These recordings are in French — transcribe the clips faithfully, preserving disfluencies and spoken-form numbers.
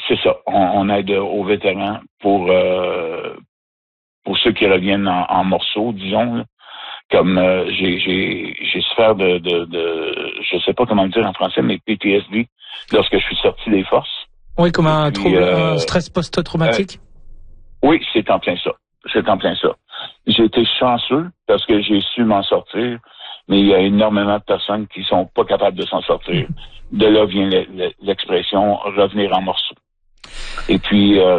c'est ça. On, on aide aux vétérans pour euh, pour ceux qui reviennent en, en morceaux, disons. Là. Comme euh, j'ai j'ai j'ai souffert de, de de je sais pas comment le dire en français, mais P T S D lorsque je suis sorti des forces. Oui, comme un, puis, trouble, euh, un stress post-traumatique. Euh, oui, c'est en plein ça. C'est en plein ça. J'ai été chanceux parce que j'ai su m'en sortir, mais il y a énormément de personnes qui sont pas capables de s'en sortir. De là vient le, le, l'expression revenir en morceaux. Et puis euh,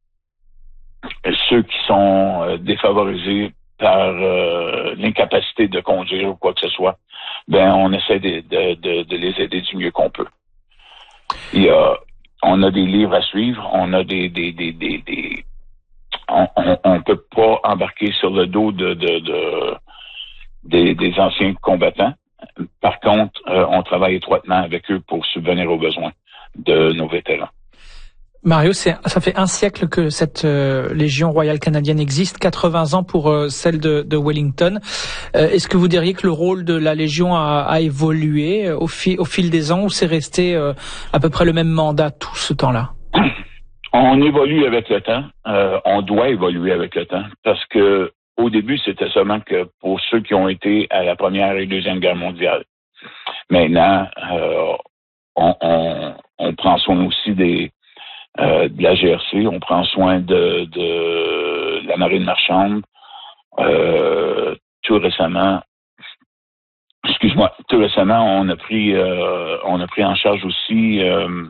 ceux qui sont euh, défavorisés par euh, l'incapacité de conduire ou quoi que ce soit, ben on essaie de, de, de, de les aider du mieux qu'on peut. Il y a, on a des livres à suivre, on a des des des des, des on, on, on peut pas embarquer sur le dos de de, de des, des anciens combattants. Par contre, euh, on travaille étroitement avec eux pour subvenir aux besoins de nos vétérans. Mario, c'est, ça fait un siècle que cette euh, Légion royale canadienne existe, quatre-vingts ans pour euh, celle de, de Wellington. Euh, est-ce que vous diriez que le rôle de la Légion a, a évolué au, fi, au fil des ans ou c'est resté euh, à peu près le même mandat tout ce temps-là? On évolue avec le temps. Euh, on doit évoluer avec le temps parce que au début, c'était seulement que pour ceux qui ont été à la Première et Deuxième Guerre mondiale. Maintenant, euh, on, on, on prend soin aussi des Euh, de la G R C, on prend soin de, de la marine marchande. Euh, tout récemment, excuse-moi, tout récemment, on a pris, euh, on a pris en charge aussi euh,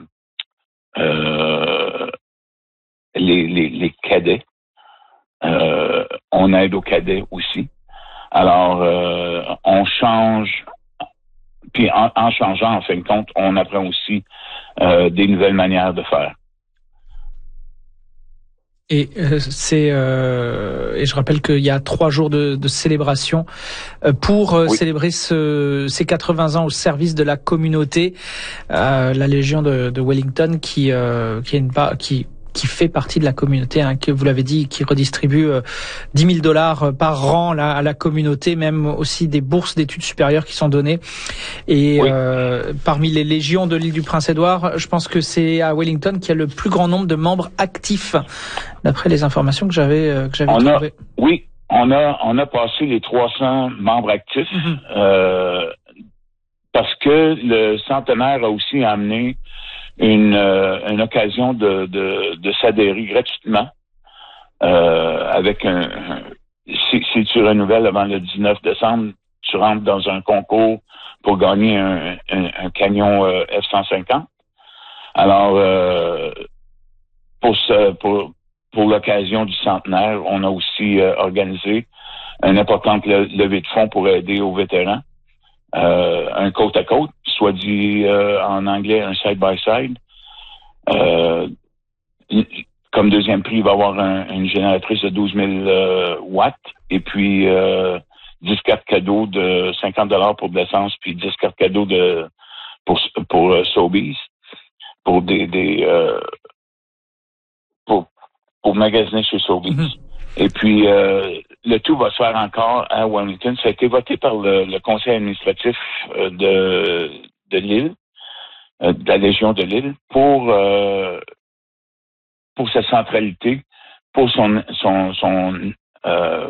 euh, les, les, les cadets. Euh, on aide aux cadets aussi. Alors, euh, on change. Puis en, en changeant, en fin de compte, on apprend aussi euh, des nouvelles manières de faire. Et euh, c'est euh, et je rappelle qu'il y a trois jours de, de célébration euh, pour euh, oui. célébrer ce, ces quatre-vingts ans au service de la communauté. Euh, la Légion de, de Wellington qui euh, qui est une qui qui fait partie de la communauté, hein, que vous l'avez dit, qui redistribue euh, dix mille dollars par an là, à la communauté, même aussi des bourses d'études supérieures qui sont données. Et oui. euh, parmi les légions de l'île du Prince-Édouard, je pense que c'est à Wellington qu'il y a le plus grand nombre de membres actifs, d'après les informations que j'avais euh, que j'avais on trouvées. A, oui, on a on a passé les trois cents membres actifs mm-hmm. euh, parce que le centenaire a aussi amené une, euh, une occasion de, de, de s'adhérer gratuitement euh, avec un, un si, si tu renouvelles avant le dix-neuf décembre, tu rentres dans un concours pour gagner un, un, un camion euh, F cent cinquante. Alors euh, pour ce pour pour l'occasion du centenaire, on a aussi euh, organisé une importante levée de fonds pour aider aux vétérans. Euh, un côte à côte, soit dit euh, en anglais un side by side. Euh, comme deuxième prix, il va y avoir un, une génératrice de douze mille euh, watts et puis euh, dix cartes cadeaux de cinquante dollars pour de l'essence puis dix cartes cadeaux de pour pour euh, Sobeys pour des des euh, pour pour magasiner chez Sobeys. Mm-hmm. Et puis, euh, le tout va se faire encore à Wellington. Ça a été voté par le, le conseil administratif euh, de, de l'île, euh, de la Légion de l'île, pour euh, pour sa centralité, pour son son son euh,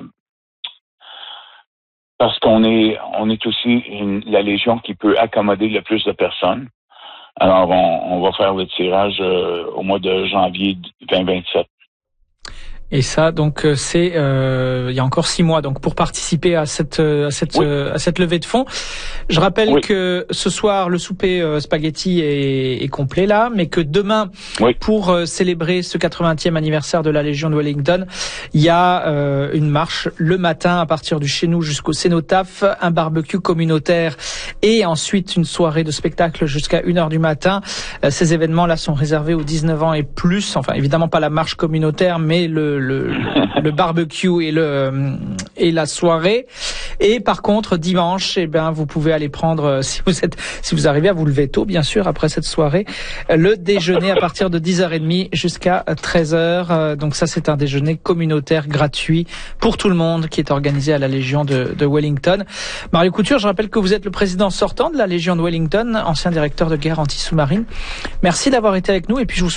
parce qu'on est on est aussi une, la Légion qui peut accommoder le plus de personnes. Alors, on, on va faire le tirage euh, au mois de janvier vingt vingt-sept. Et ça, donc, c'est euh, il y a encore six mois. Donc, pour participer à cette à cette oui. euh, à cette levée de fonds, je rappelle oui. que ce soir le souper euh, spaghetti est, est complet là, mais que demain, oui. pour euh, célébrer ce quatre-vingtième anniversaire de la Légion de Wellington, il y a euh, une marche le matin à partir du chez nous jusqu'au Cénotaphe, un barbecue communautaire et ensuite une soirée de spectacle jusqu'à une heure du matin. Euh, ces événements-là sont réservés aux dix-neuf ans et plus. Enfin, évidemment pas la marche communautaire, mais le Le, le, le barbecue et le et la soirée. Et par contre dimanche, eh ben vous pouvez aller prendre, si vous êtes si vous arrivez à vous lever tôt, bien sûr, après cette soirée, le déjeuner à partir de dix heures trente jusqu'à treize heures. Donc ça, c'est un déjeuner communautaire gratuit pour tout le monde qui est organisé à la Légion de, de Wellington. Mario Couture, je rappelle que vous êtes le président sortant de la Légion de Wellington, ancien directeur de guerre anti-sous-marine. Merci d'avoir été avec nous et puis je vous